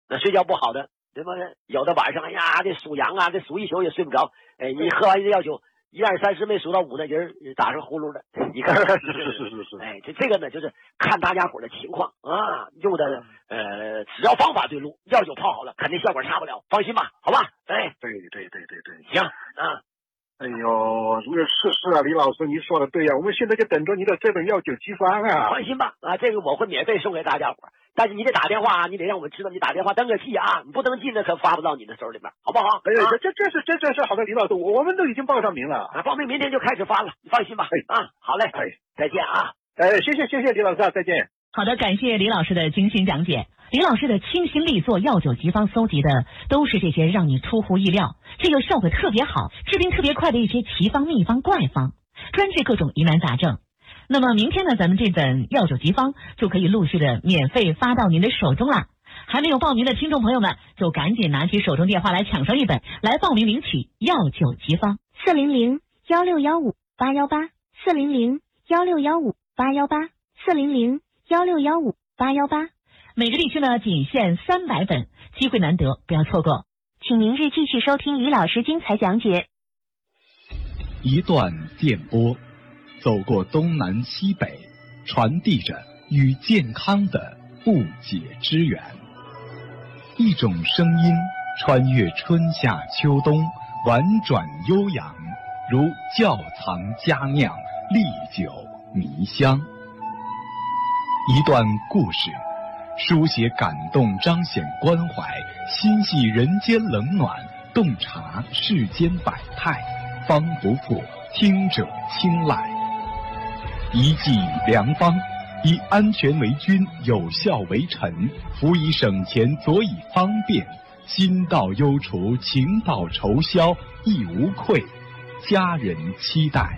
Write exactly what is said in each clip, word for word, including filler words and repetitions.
那睡觉不好的，对不对？有的晚上哎呀，这数羊啊，这数一宿也睡不着。哎，你喝完这药酒，一二三四没数到五，那人打上呼噜的，你看是是是是是。 哎，这这个呢，就是看大家伙的情况啊，用的呃，只要方法对路，药酒泡好了，肯定效果差不了，放心吧，好吧？哎， 对对对对对， 行啊。 哎呦，是是啊，李老师，你说的对呀、啊，我们现在就等着你的这本药酒机方啊。 放心吧，啊，这个我会免费送给大家伙，但是你得打电话啊，你得让我们知道你打电话登个记啊，你不登记那可发不到你的手里边，好不好？ 哎呀，这这这是这这是好的，李老师，我我们都已经报上名了啊，报名明天就开始发了，你放心吧。哎啊，好嘞， 哎， 再见啊。 哎，谢谢谢谢李老师啊，再见。 好的，感谢李老师的精心讲解。李老师的清新力作药酒集方搜集的都是这些让你出乎意料，这个效果特别好，治病特别快的一些奇方秘方怪方，专治各种疑难杂症。那么明天呢，咱们这本药酒集方就可以陆续的免费发到您的手中了。还没有报名的听众朋友们，就赶紧拿起手中电话来抢上一本，来报名领取药酒集方。 四零零幺六幺五八幺八，四零零幺六幺五八幺八，四零零幺六幺五八幺八。 每个地区呢仅限三百本，机会难得，不要错过。 请明日继续收听李老师精彩讲解。 一段电波，走过东南西北，传递着与健康的不解之缘。一种声音穿越春夏秋冬，婉转悠扬，如窖藏佳酿，历久弥香。一段故事，书写感动，彰显关怀，心系人间冷暖，洞察世间百态，方不负听者青睐。一剂良方，以安全为君，有效为臣，辅以省钱，佐以方便，心到忧除，情到愁消，亦无愧，家人期待。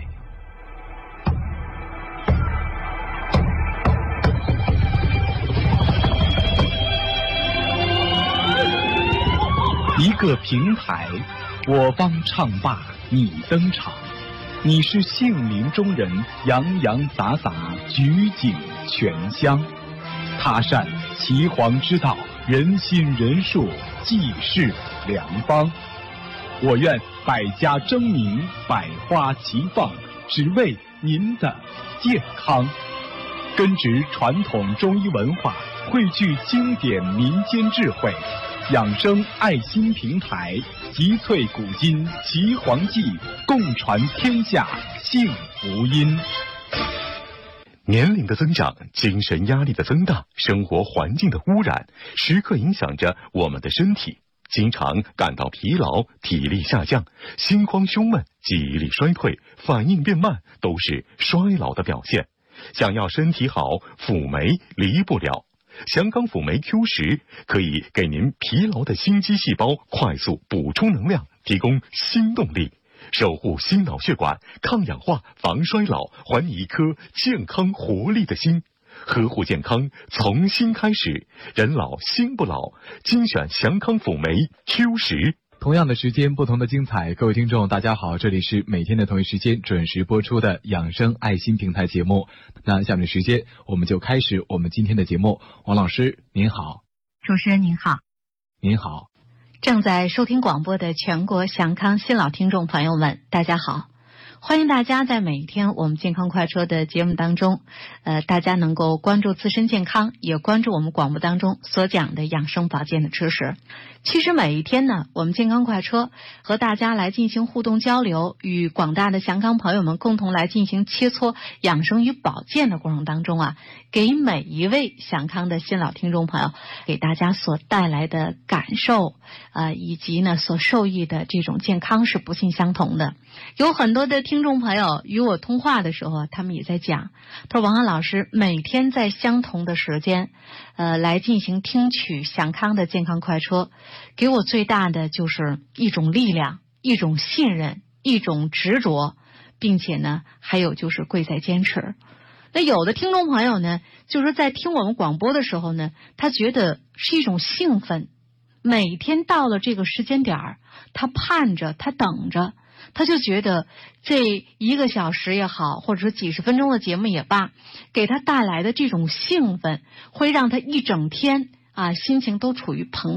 一个平台，我方唱罢你登场，你是杏林中人，洋洋洒洒，举景全香。他善岐黄之道，人心人术，济世良方。我愿百家争鸣，百花齐放，只为您的健康。根植传统中医文化，汇聚经典民间智慧，养生爱心平台，集萃古今岐黄记，共传天下幸福音。 年龄的增长，精神压力的增大，生活环境的污染，时刻影响着我们的身体。经常感到疲劳，体力下降，心慌胸闷，记忆力衰退，反应变慢，都是衰老的表现。想要身体好，辅酶离不了。祥康辅酶 Q 十可以给您疲劳的心肌细胞快速补充能量，提供新动力，守护心脑血管，抗氧化，防衰老，还你一颗健康活力的心。呵护健康从心开始，人老心不老，精选祥康辅酶 Q 十。 同样的时间，不同的精彩。各位听众大家好，这里是每天的同一时间准时播出的养生爱心平台节目。那下面的时间我们就开始我们今天的节目。王老师您好。 主持人您好。 您好。 正在收听广播的全国祥康新老听众朋友们大家好，欢迎大家在每一天我们健康快车的节目当中，呃，大家能够关注自身健康，也关注我们广播当中所讲的养生保健的知识。其实每一天呢，我们健康快车和大家来进行互动交流，与广大的祥康朋友们共同来进行切磋养生与保健的过程当中啊，给每一位祥康的新老听众朋友，给大家所带来的感受，呃，以及呢所受益的这种健康是不尽相同的。有很多的听众朋友与我通话的时候，他们也在讲，他说王安老师每天在相同的时间，呃，来进行听取祥康的健康快车，给我最大的就是一种力量，一种信任，一种执着，并且呢，还有就是贵在坚持。那有的听众朋友呢，就是在听我们广播的时候呢，他觉得是一种兴奋，每天到了这个时间点儿，他盼着，他等着。他就觉得这一个小时也好，或者说几十分钟的节目也罢，给他带来的这种兴奋，会让他一整天啊心情都处于澎